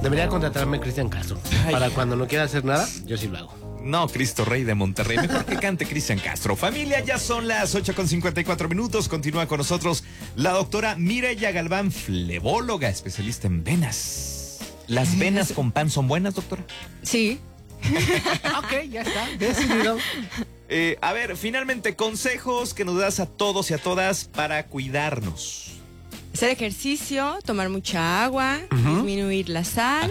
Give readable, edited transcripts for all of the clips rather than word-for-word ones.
Debería contratarme Cristian Castro. Ay. Para cuando no quiera hacer nada, yo sí lo hago. No, Cristo Rey de Monterrey. Mejor que cante Cristian Castro. Familia, ya son las 8:54. Continúa con nosotros la doctora Mireya Galván, flebóloga, especialista en venas. ¿Las venas con pan son buenas, doctora? Sí. Ok, ya está, decidido. A ver, finalmente, consejos que nos das a todos y a todas para cuidarnos. Hacer ejercicio, tomar mucha agua, disminuir la sal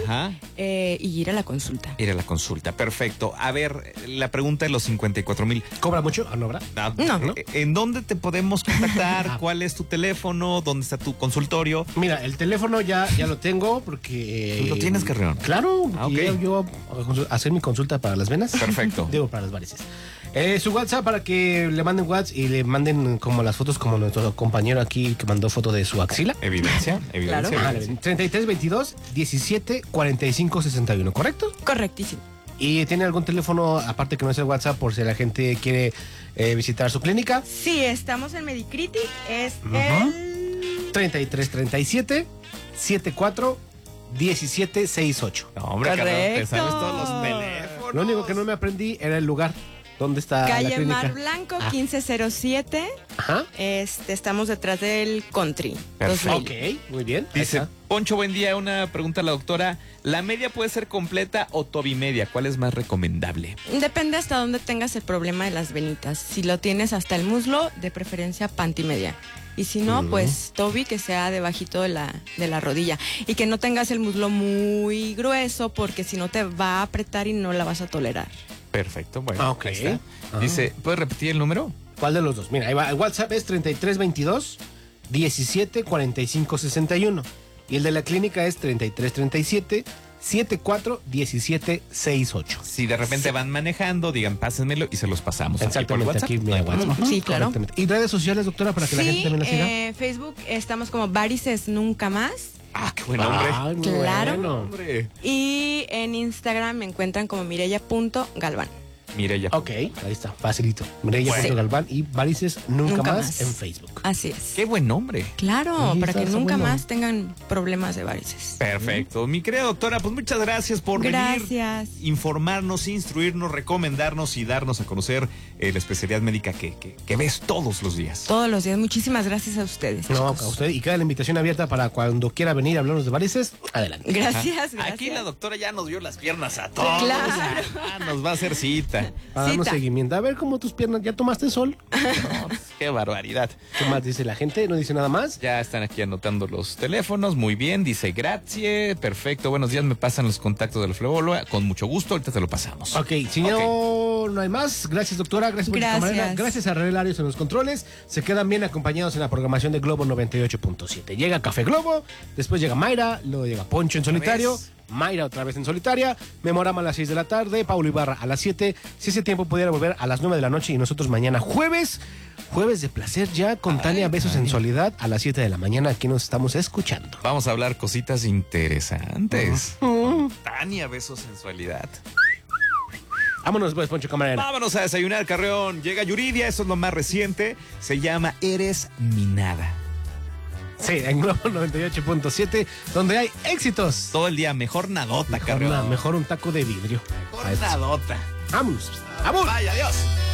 y ir a la consulta. Ir a la consulta, perfecto. A ver, la pregunta de los 54,000. ¿Cobra mucho? ¿No, verdad? No. ¿En dónde te podemos contactar? ¿Cuál es tu teléfono? ¿Dónde está tu consultorio? Mira, el teléfono ya lo tengo porque... ¿Tú lo tienes, Carreón? Claro, Ok. yo hacer mi consulta para las venas. Perfecto. Digo, para las varices. Su WhatsApp para que le manden WhatsApp y le manden como las fotos como nuestro compañero aquí que mandó foto de su axila. Evidencia. Claro. 3322 17 45 61, ¿correcto? Correctísimo. ¿Y tiene algún teléfono aparte que no es el WhatsApp por si la gente quiere visitar su clínica? Sí, estamos en Medicritic. Es el 3337 74 17 68. No, hombre, Carreón, te Correcto. sabes todos los teléfonos. Lo único que no me aprendí era el lugar. ¿Dónde está la Calle clínica? Mar Blanco, 1507. Ajá. Estamos detrás del Country. Perfecto. 2000. Ok, muy bien. Ahí Dice, está. Poncho, buen día. Una pregunta a la doctora. ¿La media puede ser completa o tobimedia? ¿Cuál es más recomendable? Depende hasta dónde tengas el problema de las venitas. Si lo tienes hasta el muslo, de preferencia pantimedia. Y si no, pues tobi, que sea debajito de la rodilla. Y que no tengas el muslo muy grueso, porque si no te va a apretar y no la vas a tolerar. Perfecto, bueno. Ah, ok. Ahí está. Ah. Dice, ¿puedes repetir el número? ¿Cuál de los dos? Mira, ahí va. El WhatsApp es 3322 17 45 61. Y el de la clínica es 3337 74 17 68. Si de repente van manejando, digan, pásenmelo y se los pasamos. Exactamente, aquí aquí por mira, WhatsApp. WhatsApp. Sí, claro. Correctamente. ¿Y redes sociales, doctora, para que la gente también la siga? Facebook estamos como Varices Nunca Más. Ah, qué buen nombre. Ay, muy Claro. bueno. Hombre. Y en Instagram me encuentran como Mireya.galván. Mireya. Ok, ahí está, facilito. Mireya Bueno. Galván y Varices Nunca, Nunca más más. en Facebook. Así es. Qué buen nombre. Claro, Sí, para que está nunca bueno. más tengan problemas de varices. Perfecto. Mi querida doctora, pues muchas gracias por Gracias. venir, informarnos, instruirnos, recomendarnos y darnos a conocer la especialidad médica que ves todos los días. Todos los días. Muchísimas gracias a ustedes. No, chicos. a usted. Y queda la invitación abierta para cuando quiera venir a hablarnos de varices. Adelante. Gracias, gracias. Aquí la doctora ya nos dio las piernas a todos. Claro. Ah, nos va a hacer cita. Para darnos Cita. seguimiento. A ver cómo tus piernas. ¿Ya tomaste sol? No, pues, qué barbaridad. ¿Qué más dice la gente? ¿No dice nada más? Ya están aquí anotando los teléfonos. Muy bien, dice gracias. Perfecto. Buenos días, me pasan los contactos de la flebóloga. Con mucho gusto, ahorita te lo pasamos. Ok, señor, no hay más. Gracias, doctora. Gracias por Gracias. camarera. Gracias a Real Arios en los controles. Se quedan bien acompañados en la programación de Globo 98.7. Llega Café Globo, después llega Mayra, luego llega Poncho en solitario. vez. Mayra otra vez en solitaria, Memorama a las 6 de la tarde, Paulo Ibarra a las 7. Si ese tiempo pudiera volver a las 9 de la noche y nosotros mañana jueves de placer ya con Tania Besos Sensualidad a las 7 de la mañana. Aquí nos estamos escuchando. Vamos a hablar cositas interesantes. Tania, besos, sensualidad. Vámonos pues, Poncho Camarera. Vámonos a desayunar, Carreón. Llega Yuridia, eso es lo más reciente. Se llama Eres mi nada. Sí, en Globo 98.7, donde hay éxitos. Todo el día, mejor nadota, Carreón. Mejor un taco de vidrio. Mejor nadota. Vámonos. ¡Vamos! Vaya, adiós.